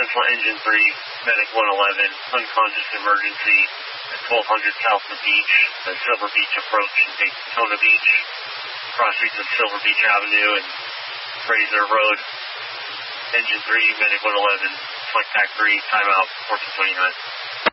Tesla Engine 3, Medic 111, unconscious emergency at 1200 South the Beach, the Silver Beach approach in Daytona Beach, cross streets of Silver Beach Avenue and Fraser Road. Engine 3, Medic 111, flight pack 3, timeout 1429.